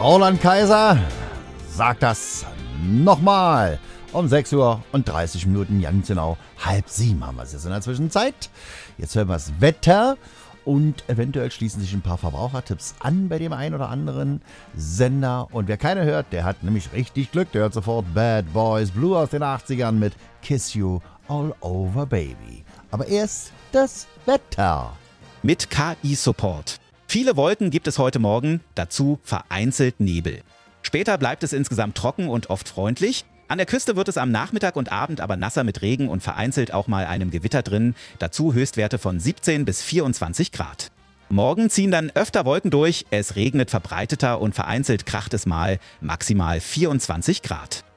Roland Kaiser sagt das nochmal. Um 6 Uhr und 30 Minuten, ganz genau, 6:30 haben wir es jetzt in der Zwischenzeit. Jetzt hören wir das Wetter und eventuell schließen sich ein paar Verbrauchertipps an bei dem einen oder anderen Sender. Und wer keine hört, der hat nämlich richtig Glück. Der hört sofort Bad Boys Blue aus den 80ern mit Kiss You All Over Baby. Aber erst das Wetter. Mit KI-Support. Viele Wolken gibt es heute Morgen, dazu vereinzelt Nebel. Später bleibt es insgesamt trocken und oft freundlich. An der Küste wird es am Nachmittag und Abend aber nasser mit Regen und vereinzelt auch mal einem Gewitter drin. Dazu Höchstwerte von 17 bis 24 Grad. Morgen ziehen dann öfter Wolken durch, es regnet verbreiteter und vereinzelt kracht es mal, maximal 24 Grad.